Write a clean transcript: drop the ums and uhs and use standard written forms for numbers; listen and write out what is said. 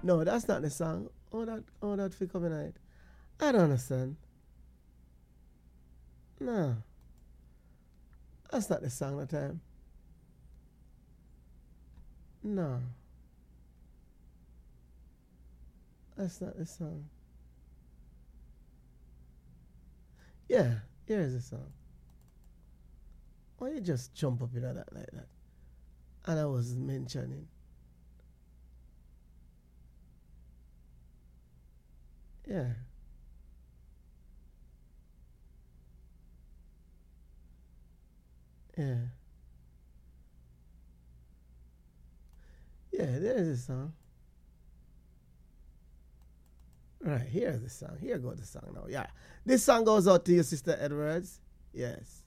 No, that's not the song. Oh, that fi come in it. I don't understand. No, that's not the song that time. No, that's not the song. Yeah, here's the song. Why you just jump up in that like that? And I was mentioning. Yeah, yeah, yeah. There's the song. Right, here's the song. Here goes the song now. Yeah. This song goes out to you, Sister Edwards. Yes.